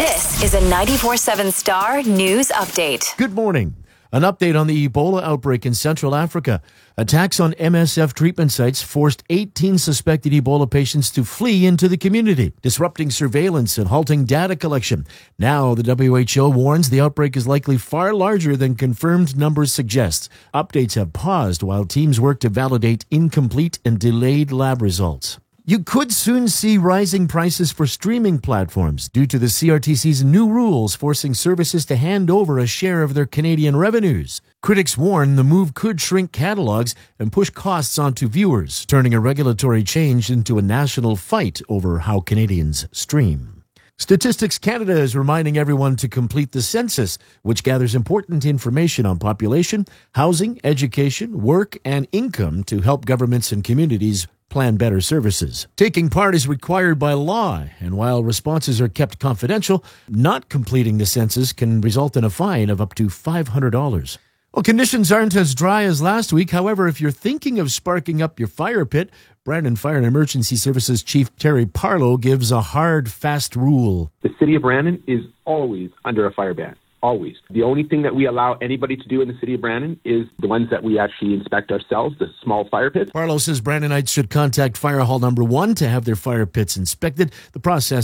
This is a 94.7 Star News Update. Good morning. An update on the Ebola outbreak in Central Africa. Attacks on MSF treatment sites forced 18 suspected Ebola patients to flee into the community, disrupting surveillance and halting data collection. Now, the WHO warns the outbreak is likely far larger than confirmed numbers suggest. Updates have paused while teams work to validate incomplete and delayed lab results. You could soon see rising prices for streaming platforms due to the CRTC's new rules forcing services to hand over a share of their Canadian revenues. Critics warn the move could shrink catalogs and push costs onto viewers, turning a regulatory change into a national fight over how Canadians stream. Statistics Canada is reminding everyone to complete the census, which gathers important information on population, housing, education, work, and income to help governments and communities plan better services. Taking part is required by law, and while responses are kept confidential, not completing the census can result in a fine of up to $500. Well, conditions aren't as dry as last week. However, if you're thinking of sparking up your fire pit, Brandon Fire and Emergency Services Chief Terry Parlow gives a hard, fast rule. The City of Brandon is always under a fire ban. Always. The only thing that we allow anybody to do in the City of Brandon is the ones that we actually inspect ourselves, the small fire pits. Parlow says Brandonites should contact Fire Hall number 1 to have their fire pits inspected. The process